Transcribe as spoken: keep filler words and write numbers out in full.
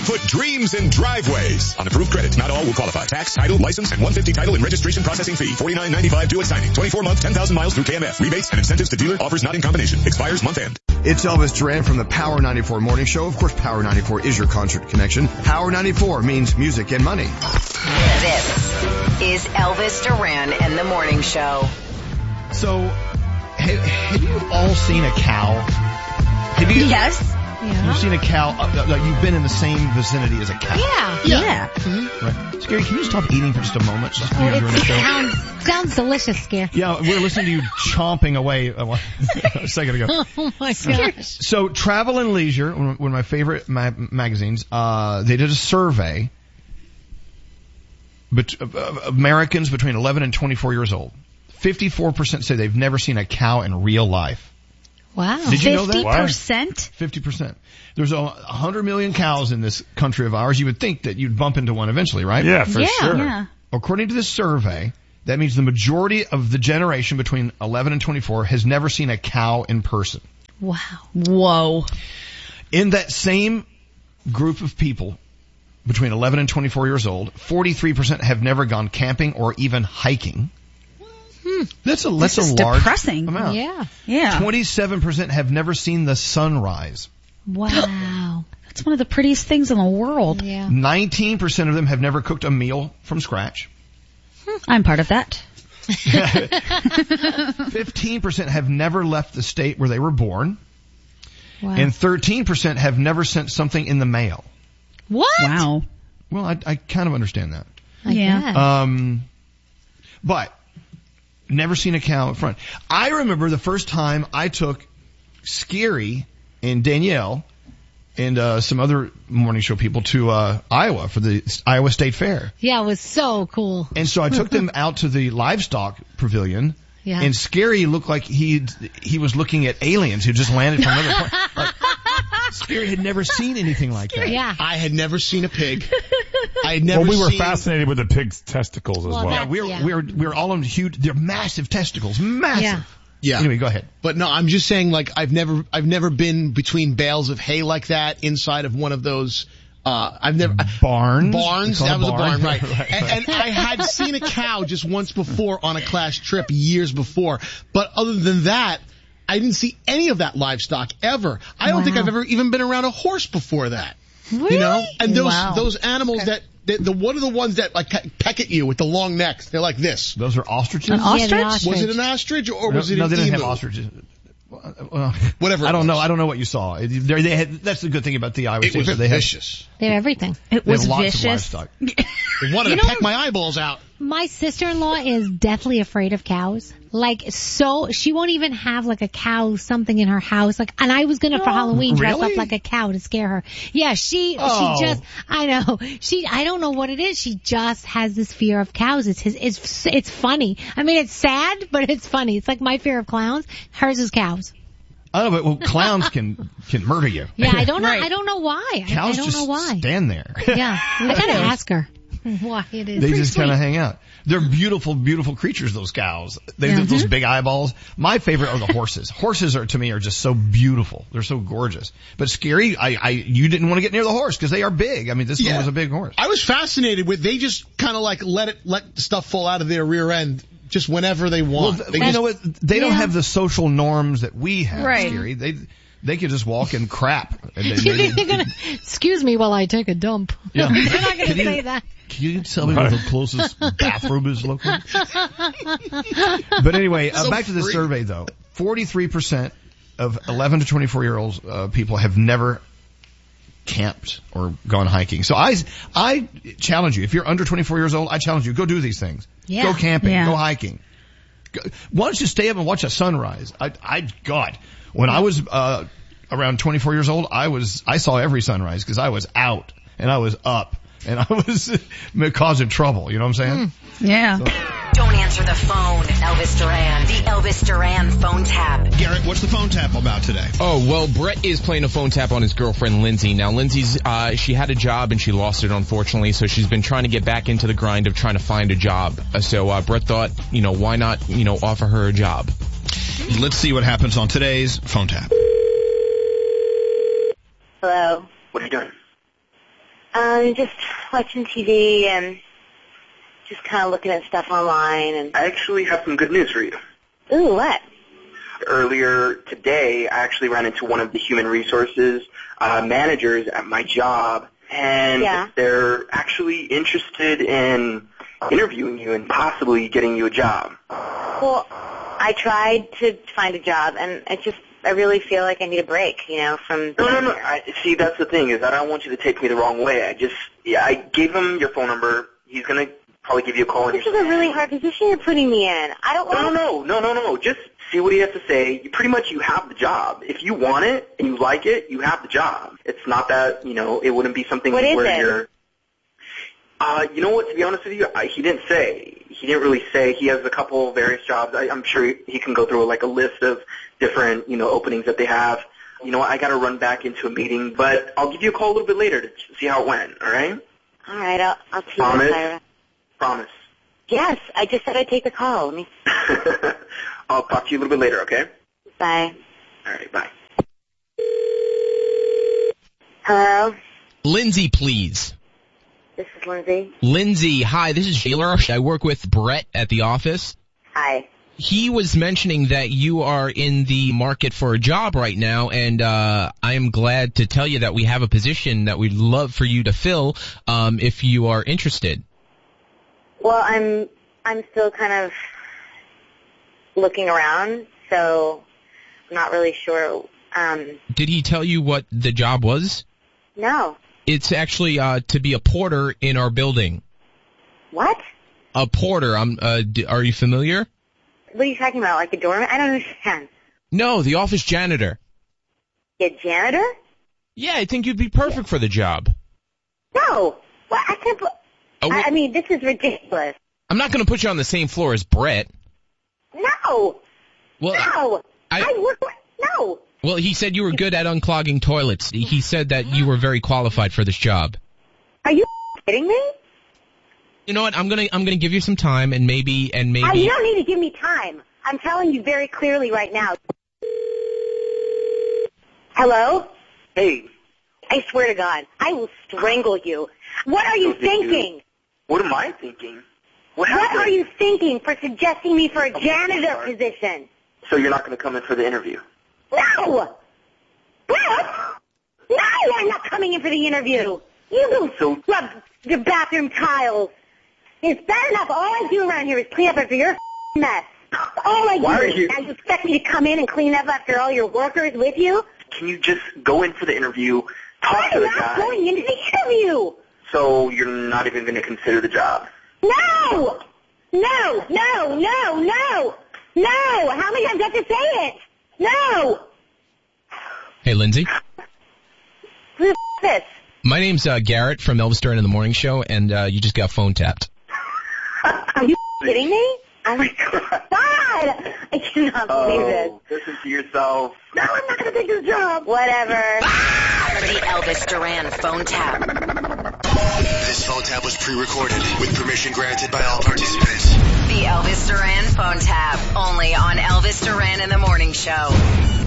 Put dreams in driveways. On approved credit, not all will qualify. Tax, title, license, and one hundred fifty dollars title and registration processing fee. forty-nine ninety-five due at signing. twenty-four month, ten thousand miles through K M F. Rebates and incentives to dealer. Offers not in combination. Expires month end. It's Elvis Duran from the Power ninety-four Morning Show. Of course, Power ninety-four is your concert connection. Power ninety-four means music and money. This is Elvis Duran and the Morning Show. So, have, have you all seen a cow? Have you? Yes. You've seen a cow, uh, like you've been in the same vicinity as a cow. Yeah. Yeah. Yeah. Mm-hmm. Right. Scary, can you stop eating for just a moment? Just Oh, it sounds, sounds delicious, Scary. Yeah, we're listening to you chomping away a, a second ago. Oh my gosh. So, Travel and Leisure, one of my favorite ma- magazines, uh, they did a survey bet- of Americans between eleven and twenty-four years old. fifty-four percent say they've never seen a cow in real life. Wow. Did you know that? fifty percent? fifty percent. There's a hundred million cows in this country of ours. You would think that you'd bump into one eventually, right? Yeah, for Yeah. sure. Yeah. According to this survey, that means the majority of the generation between eleven and twenty-four has never seen a cow in person. Wow. Whoa. In that same group of people between eleven and twenty-four years old, forty-three percent have never gone camping or even hiking. Hmm. That's a, that's This is a large depressing. amount. Yeah. Yeah. twenty-seven percent have never seen the sunrise. Wow. That's one of the prettiest things in the world. Yeah. nineteen percent of them have never cooked a meal from scratch. I'm part of that. fifteen percent have never left the state where they were born. Wow. And thirteen percent have never sent something in the mail. What? Wow. Well, I, I kind of understand that. I Yeah. guess. Um, but never seen a cow in front. I remember the first time I took Scary and Danielle and uh, some other morning show people to uh, Iowa for the Iowa State Fair. Yeah, it was so cool. And so I took them out to the livestock pavilion. Yeah. And Scary looked like he he was looking at aliens who just landed from another planet. Like, Scary had never seen anything like that. Yeah. I had never seen a pig. I had never Well, we were seen... fascinated with the pig's testicles as Well, well. that- We're Yeah. we're we're all in huge. They're massive testicles, massive. Yeah. Yeah. Anyway, go ahead. But no, I'm just saying, like, I've never, I've never been between bales of hay like that inside of one of those, uh, I've never, Barns. barns, They call that it was a barn, barn. right. Right, And, right. and I had seen a cow just once before on a class trip years before. But other than that, I didn't see any of that livestock ever. I don't think Wow. I've ever even been around a horse before that. Really? You know? And those, Wow. those animals that, that, the, what are the ones that like peck at you with the long necks? They're like this. Those are ostriches. An Yeah, the ostrich? ostrich. Was it an ostrich or No, was it no, an they didn't emu? have ostriches. Well, Whatever I it don't know. was. I don't know what you saw. They, they had, that's the good thing about the Iowa It State was Fair. They had, vicious. They have everything. It they was had lots vicious. of livestock. It wanted You to know- peck my eyeballs out. My sister-in-law is deathly afraid of cows. Like, so, she won't even have like a cow something in her house. Like, and I was gonna for Halloween dress really? up like a cow to scare her. Yeah, she, Oh. she just, I know, she, I don't know what it is. She just has this fear of cows. It's his, it's, it's funny. I mean, it's sad, but it's funny. It's like my fear of clowns. Hers is cows. I don't know, but well, clowns can can murder you. Yeah, I don't know, Right. I don't know why. I, I Cows don't just know why. stand there. Yeah, I gotta ask her why it is. They Pretty just sweet. kind of hang out. They're beautiful, beautiful creatures, those cows. They have Mm-hmm. those big eyeballs. My favorite are the horses. Horses are, to me, are just so beautiful. They're so gorgeous. But Scary, I, I, you didn't want to get near the horse because they are big. I mean, this Yeah. one was a big horse. I was fascinated with, they just kind of like let it, let stuff fall out of their rear end just whenever they Well, want. th- they you just, know what? They don't Yeah. have the social norms that we have, Right. Scary. They, they could just walk and crap. And they, You they- think they're gonna, excuse me while I take a dump. Yeah. They're not gonna Can you- say that. Can you tell me where the closest bathroom is located? But anyway, uh, So back to the free. survey though. forty-three percent of eleven to twenty-four year olds uh, people have never camped or gone hiking. So I, I challenge you, if you're under twenty-four years old, I challenge you, go do these things. Yeah. Go camping, Yeah. go hiking. Go, why don't you stay up and watch a sunrise? I, I, God, when I was, uh, around twenty-four years old, I was, I saw every sunrise because I was out and I was up and I was causing trouble. You know what I'm saying? Yeah. Don't answer the phone. Elvis Duran. The Elvis Duran phone tap. Garrett, what's the phone tap about today? Oh, well, Brett is playing a phone tap on his girlfriend, Lindsay. Now, Lindsay's, uh, she had a job and she lost it, unfortunately, so she's been trying to get back into the grind of trying to find a job. Uh, so, uh, Brett thought, you know, why not, you know, offer her a job? Let's see what happens on today's phone tap. Hello. What are you doing? Um, just watching T V and just kind of looking at stuff online. And I actually have some good news for you. Ooh, what? Earlier today, I actually ran into one of the human resources uh, managers at my job, and Yeah. they're actually interested in interviewing you and possibly getting you a job. Well, I tried to find a job, and it just, I really feel like I need a break, you know, from... No, no, no. I, see, that's the thing, is I don't want you to take me the wrong way. I just, yeah, I gave him your phone number. He's going to probably give you a call. This is a really hard position you're putting me in. I don't want... No, no, no, no, no, no. Just see what he has to say. You, pretty much you have the job. If you want it and you like it, you have the job. It's not that, you know, it wouldn't be something What is where it? you're... Uh, you know what, to be honest with you, I, he didn't say. He didn't really say. He has a couple various jobs. I, I'm sure he, he can go through like a list of different, you know, openings that they have. You know, I got to run back into a meeting, but I'll give you a call a little bit later to see how it went, all right? All right, I'll, I'll see Promise? you later. Promise. Yes, I just said I'd take the call. Let me... I'll talk to you a little bit later, okay? Bye. All right, bye. Hello? Lindsay, please. This is Lindsay. Lindsay, hi, this is Jailer. I work with Brett at the office. Hi. He was mentioning that you are in the market for a job right now, and uh, I am glad to tell you that we have a position that we'd love for you to fill um, if you are interested. Well, I'm I'm still kind of looking around, so I'm not really sure. Um, Did he tell you what the job was? no. It's actually uh, to be a porter in our building. What? A porter. I'm. Uh, d- are you familiar? What are you talking about? Like a doorman? I don't understand. No, the office janitor. A janitor? Yeah, I think you'd be perfect for the job. No. Well, I can't. put- Oh, I, I mean, this is ridiculous. I'm not going to put you on the same floor as Brett. No. Well, No. I- I work. with- No. Well, he said you were good at unclogging toilets. He said that you were very qualified for this job. Are you kidding me? You know what? I'm gonna I'm gonna give you some time, and maybe and I, maybe. you don't need to give me time. I'm telling you very clearly right now. Hello? Hey. I swear to God, I will strangle you. What are you So did you- thinking? What am I thinking? What What happened? are you thinking for suggesting me for a I'm janitor sorry. position? So you're not going to come in for the interview? No! What? No, I'm not coming in for the interview. You go So- scrub your bathroom tiles. It's bad enough. All I do around here is clean up after your mess. All I do. Why are you- Now you expect me to come in and clean up after all your workers with you? Can you just go in for the interview, talk to I'm the not guy, going into the interview. so you're not even going to consider the job? No! No! No! No! No! No! How many times do I have to say it? No! Hey, Lindsay. Who the f- is this? My name's uh, Garrett from Elvis Duran in the Morning Show, and uh, you just got phone tapped. Are you kidding me? Oh my God! I cannot believe this. Oh, listen to yourself. No, I'm not going to take this job. Whatever. The Elvis Duran phone tap. This phone tap was pre-recorded with permission granted by all participants. The Elvis Duran phone tap. Only on Elvis Duran in the Morning Show.